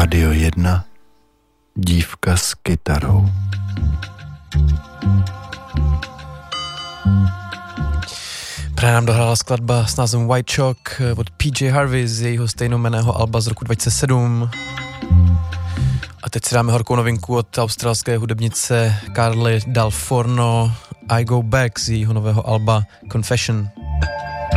Rádio 1, dívka s kytarou. Právě nám dohrála skladba s názvem White Chalk od PJ Harvey z jejího stejnojmenného alba z roku 2007. A teď si dáme horkou novinku od australské hudebnice Carly Dal Forno, I Go Back z jejího nového alba Confession.